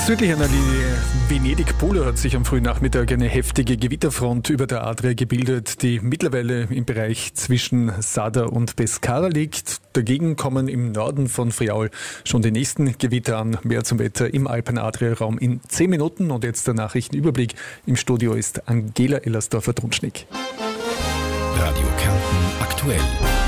Südlich einer Linie Venedig-Polo hat sich am frühen Nachmittag eine heftige Gewitterfront über der Adria gebildet, die mittlerweile im Bereich zwischen Sada und Pescara liegt. Dagegen kommen im Norden von Friaul schon die nächsten Gewitter an. Mehr zum Wetter im Alpen-Adria-Raum in 10 Minuten. Und jetzt der Nachrichtenüberblick. Im Studio ist Angela Ellersdorfer-Trunschnick. Radio Kärnten aktuell.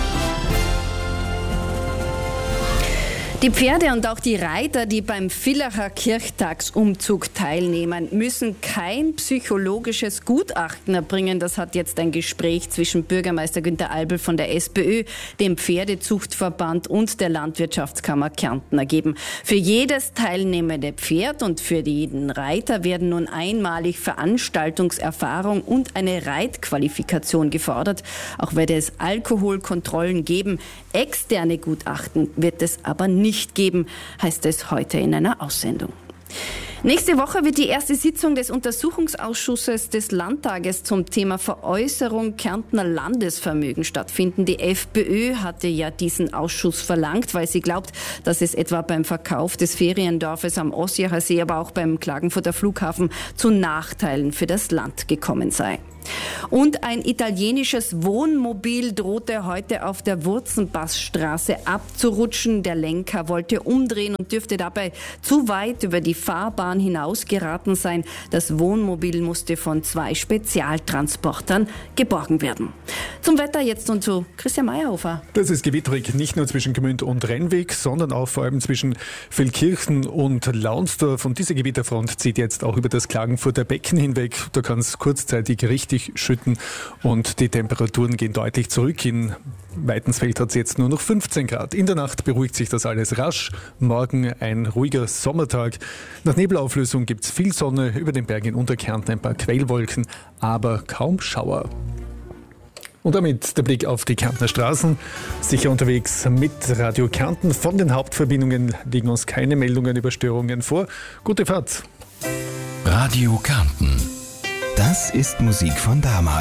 Die Pferde und auch die Reiter, die beim Villacher Kirchtagsumzug teilnehmen, müssen kein psychologisches Gutachten erbringen. Das hat jetzt ein Gespräch zwischen Bürgermeister Günter Albel von der SPÖ, dem Pferdezuchtverband und der Landwirtschaftskammer Kärnten ergeben. Für jedes teilnehmende Pferd und für jeden Reiter werden nun einmalig Veranstaltungserfahrung und eine Reitqualifikation gefordert. Auch werde es Alkoholkontrollen geben. Externe Gutachten wird es aber nicht geben, heißt es heute in einer Aussendung. Nächste Woche wird die erste Sitzung des Untersuchungsausschusses des Landtages zum Thema Veräußerung Kärntner Landesvermögen stattfinden. Die FPÖ hatte ja diesen Ausschuss verlangt, weil sie glaubt, dass es etwa beim Verkauf des Feriendorfes am Ossiacher See, aber auch beim Klagenfurter Flughafen zu Nachteilen für das Land gekommen sei. Und ein italienisches Wohnmobil drohte heute auf der Wurzenbassstraße abzurutschen. Der Lenker wollte umdrehen und dürfte dabei zu weit über die Fahrbahn hinaus geraten sein. Das Wohnmobil musste von 2 Spezialtransportern geborgen werden. Zum Wetter jetzt und zu Christian Meyerhofer. Das ist gewitterig, nicht nur zwischen Gmünd und Rennweg, sondern auch vor allem zwischen Feldkirchen und Launsdorf. Und diese Gewitterfront zieht jetzt auch über das Klagenfurter Becken hinweg. Da kann es kurzzeitig richtig schütten und die Temperaturen gehen deutlich zurück. In Weitensfeld hat es jetzt nur noch 15 Grad. In der Nacht beruhigt sich das alles rasch. Morgen ein ruhiger Sommertag. Nach Nebelauflösung gibt es viel Sonne, über den Bergen in Unterkärnten ein paar Quellwolken, aber kaum Schauer. Und damit der Blick auf die Kärntner Straßen. Sicher unterwegs mit Radio Kärnten. Von den Hauptverbindungen liegen uns keine Meldungen über Störungen vor. Gute Fahrt. Radio Kärnten. Das ist Musik von damals.